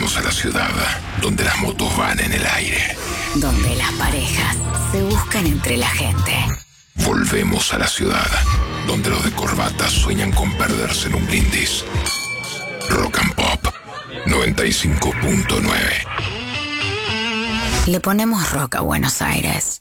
Volvemos a la ciudad, donde las motos van en el aire. Donde las parejas se buscan entre la gente. Volvemos a la ciudad, donde los de corbata sueñan con perderse en un brindis. Rock and Pop 95.9. Le ponemos rock a Buenos Aires.